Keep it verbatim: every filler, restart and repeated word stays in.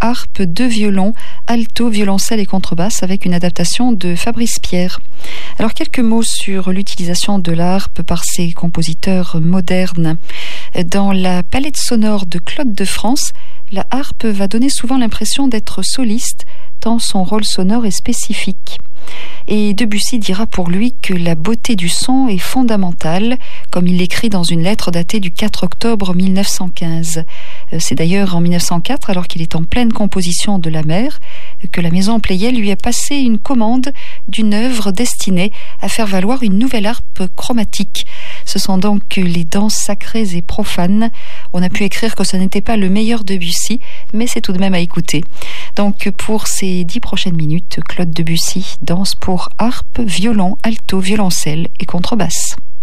harpe, deux violons, alto, violoncelle et contrebasse avec une adaptation de Fabrice Pierre. Alors quelques mots sur l'utilisation de la harpe par ces compositeurs modernes. Dans la palette sonore de Claude de France, la harpe va donner souvent l'impression d'être soliste, tant son rôle sonore est spécifique. Et Debussy dira pour lui que la beauté du son est fondamentale, comme il l'écrit dans une lettre datée du quatre octobre mille neuf cent quinze. C'est d'ailleurs en mille neuf cent quatre, alors qu'il est en pleine composition de La Mer, que la maison Pleyel lui a passé une commande d'une œuvre destinée à faire valoir une nouvelle harpe chromatique. Ce sont donc les danses sacrées et profanes. On a pu écrire que ce n'était pas le meilleur Debussy, mais c'est tout de même à écouter. Donc pour ces dix prochaines minutes, Claude Debussy danse pour harpe, violon, alto, violoncelle et contrebasse.